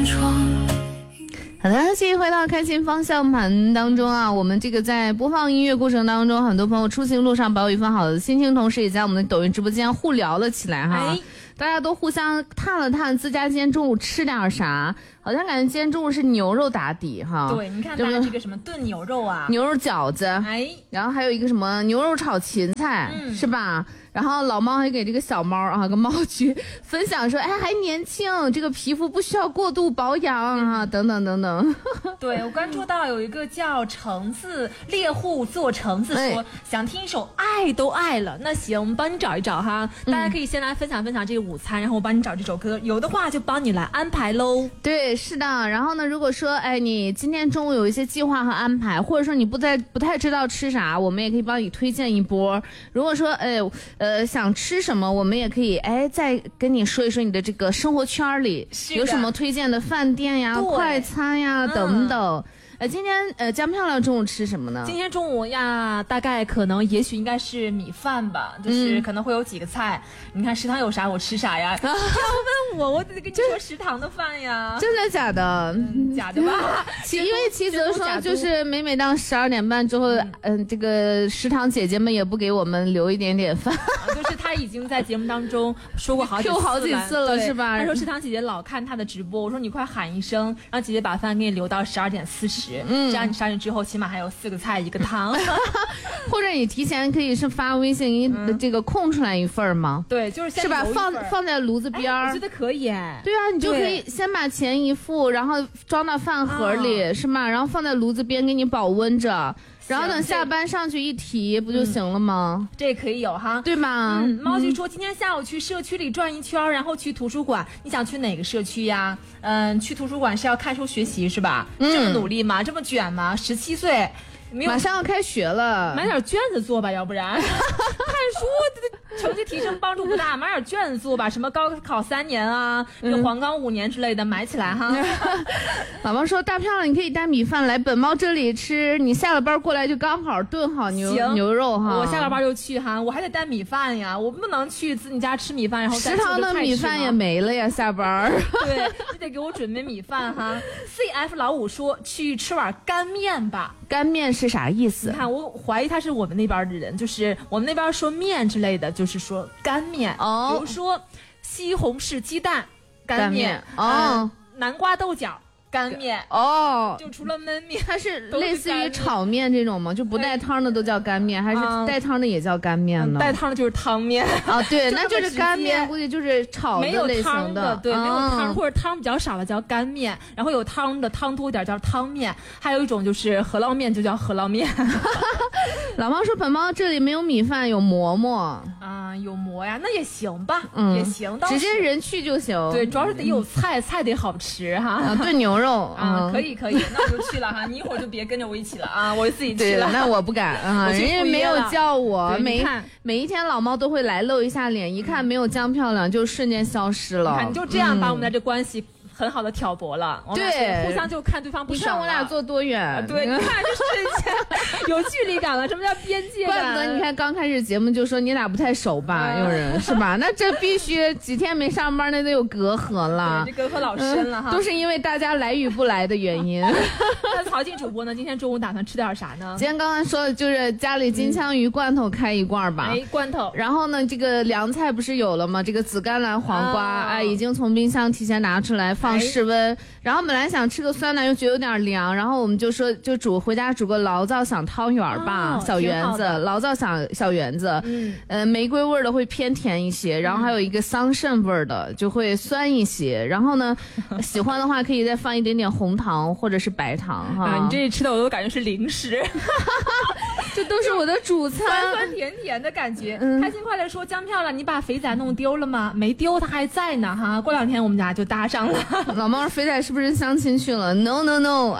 窗。 好的，继续回到开心方向盘当中啊，我们这个在播放音乐过程当中，很多朋友出行路上保有一份好的心情，同时也在我们的抖音直播间互聊了起来哈。大家都互相探了探自家今天中午吃点啥，好像感觉今天中午是牛肉打底哈。 对，你看大家这个什么炖牛肉啊， 牛肉饺子，然后还有一个什么牛肉炒芹菜，是吧？然后老猫还给这个小猫啊，跟猫去分享说，哎，还年轻，这个皮肤不需要过度保养啊，等等等等。 对，我关注到有一个叫橙子猎户座橙子说，想听一首爱都爱了。那行，我们帮你找一找哈，大家可以先来分享分享这个午餐，然后我帮你找这首歌，有的话就帮你来安排喽。 对，是的。然后呢，如果说哎你今天中午有一些计划和安排，或者说你不太知道吃啥，我们也可以帮你推荐一波。如果说想吃什么，我们也可以再跟你说一说你的这个生活圈里有什么推荐的饭店呀、快餐呀等等。今天江漂亮中午吃什么呢？ 今天中午呀，大概可能也许应该是米饭吧，就是可能会有几个菜。你看食堂有啥我吃啥呀。要问我得跟你说食堂的饭呀。 真的假的？ 假的吧？ 因为齐泽说就是每当12点半之后，这个食堂姐姐们也不给我们留一点点饭。 就是他已经在节目当中说过好几次了，是吧？ 他说食堂姐姐老看他的直播，我说你快喊一声，让姐姐把饭给你留到12点40。这样你上去之后起码还有4个菜1个汤。 或者你提前可以是发微信这个空出来一份吗？ 对，就是先是吧？放在炉子边我觉得可以。 对啊，你就可以先把钱一付，然后装到饭盒里，是吗？然后放在炉子边给你保温着，然后等下班上去一提不就行了吗？ 这可以有哈， 对吗？ 猫就说今天下午去社区里转一圈，然后去图书馆。你想去哪个社区呀？去图书馆是要看书学习是吧？这么努力吗？这么卷吗？17岁。 马上要开学了， 买点卷子做吧，要不然看书成绩提升帮助不大，买点卷子做吧，什么高考3年啊，黄冈5年之类的买起来哈。 老猫说大漂亮，你可以带米饭来本猫这里吃，你下了班过来就刚好炖好牛肉哈。 我下了班就去哈，我还得带米饭呀，我不能去自己家吃米饭，然后食堂的米饭也没了呀，下班。 对，你得给我准备米饭哈。CF 老五说去吃碗干面吧， 干面是啥意思？ 你看，我怀疑他是我们那边的人，就是我们那边说面之类的，就是说干面。比如说西红柿鸡蛋干面，南瓜豆角干面。就除了焖面， 它是类似于炒面这种吗？就不带汤的都叫干面，还是带汤的也叫干面呢？ 带汤的就是汤面啊，对，那就是干面，估计就是炒的类型的， 对，没有汤或者汤比较少的叫干面，然后有汤的汤多一点叫汤面，还有一种就是饸饹面就叫饸饹面。 老猫说本猫这里没有米饭，有馍馍啊，有馍呀，那也行吧，也行， 直接人去就行。 对，主要是得有菜，菜得好吃哈。 炖牛肉可以，那我就去了哈，你一会儿就别跟着我一起了啊，我就自己去了。 那我不敢啊，人家没有叫我，每一天老猫都会来露一下脸，一看没有江漂亮就瞬间消失了。 你看，你就这样把我们的这关系很好的挑拨了， 对， 互相就看对方不爽了。 你看我俩坐多远？ 对，你看这瞬间有距离感了。什么叫边界感？ 怪不得你看刚开始节目就说你俩不太熟吧，有人是吧？那这必须几天没上班，那都有隔阂了。 这隔阂老深了哈， 都是因为大家来与不来的原因。 那曹静主播呢？今天中午打算吃点啥呢？ 今天刚刚说的就是家里金枪鱼罐头开一罐吧， 罐头。 然后呢，这个凉菜不是有了吗？这个紫甘蓝黄瓜，已经从冰箱提前拿出来放室温。然后本来想吃个酸奶，又觉得有点凉，然后我们就说就回家煮个醪糟响汤圆吧，小圆子，醪糟响小圆子，玫瑰味的会偏甜一些，然后还有一个桑葚味的就会酸一些，然后呢，喜欢的话可以再放一点点红糖或者是白糖哈。 你这吃的我都感觉是零食。 这都是我的主餐， 酸酸甜甜的感觉。开心快乐说江漂亮，你把肥仔弄丢了吗？没丢，他还在呢哈。过2天我们家就搭上了。 老猫肥仔是不是相亲去了 ？No， 哎，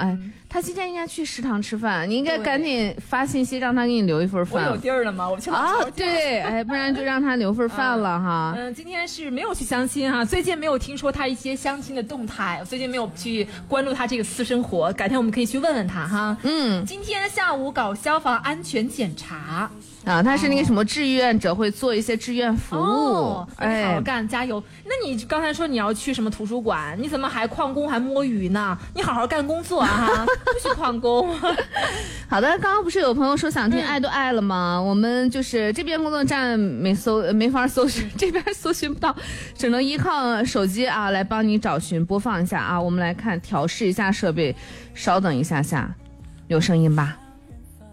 他今天应该去食堂吃饭，你应该赶紧发信息让他给你留一份饭。 我有地儿了吗？我去啊，对，哎，不然就让他留份饭了哈。 今天是没有去相亲哈，最近没有听说他一些相亲的动态，最近没有去关注他这个私生活，改天我们可以去问问他哈。今天下午搞消防安全检查。 啊，他是那个什么志愿者，会做一些志愿服务。 哎，好好干，加油！那你刚才说你要去什么图书馆，你怎么还旷工还摸鱼呢？你好好干工作啊，不许旷工。 好的，刚刚不是有朋友说想听《爱都爱了》吗？我们就是这边工作站没法搜寻，这边搜寻不到，只能依靠手机啊来帮你找寻播放一下啊。我们来看调试一下设备，稍等一下下，有声音吧。